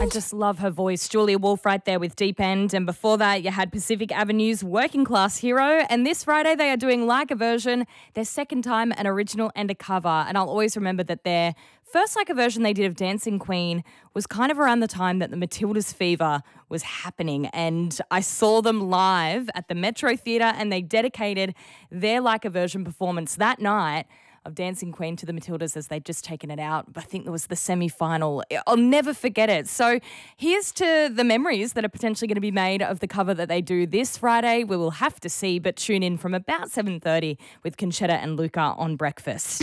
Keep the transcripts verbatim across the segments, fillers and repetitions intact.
I just love her voice. Julia Wolf right there with Deep End. And before that, you had Pacific Avenue's Working Class Hero. And this Friday, they are doing Like a Version, their second time, an original and a cover. And I'll always remember that their first Like a Version they did of Dancing Queen was kind of around the time that the Matildas fever was happening. And I saw them live at the Metro Theatre and they dedicated their Like a Version performance that night of Dancing Queen to the Matildas as they'd just taken it out. I think it was the semi-final. I'll never forget it. So here's to the memories that are potentially going to be made of the cover that they do this Friday. We will have to see, but tune in from about seven thirty with Conchetta and Luca on Breakfast.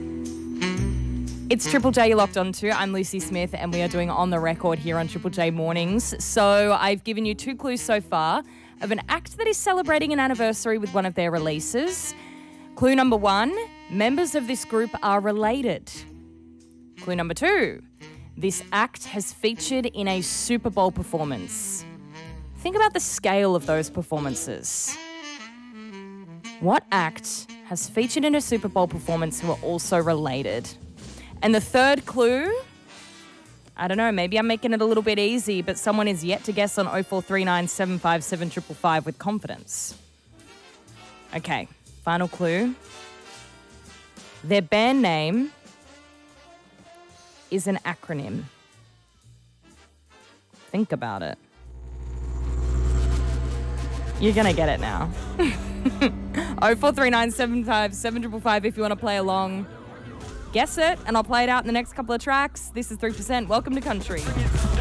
It's Triple J you're locked onto. I'm Lucy Smith and we are doing On The Record here on Triple J Mornings. So I've given you two clues so far of an act that is celebrating an anniversary with one of their releases. Clue number one, members of this group are related. Clue number two, this act has featured in a Super Bowl performance. Think about the scale of those performances. What act has featured in a Super Bowl performance who are also related? And the third clue, I don't know, maybe I'm making it a little bit easy, but someone is yet to guess on oh four three nine, seven five seven, five five five with confidence. Okay. Final clue. Their band name is an acronym. Think about it. You're going to get it now. oh four three nine, seven five seven, five five five if you want to play along. Guess it, and I'll play it out in the next couple of tracks. This is three percent. Welcome to Country.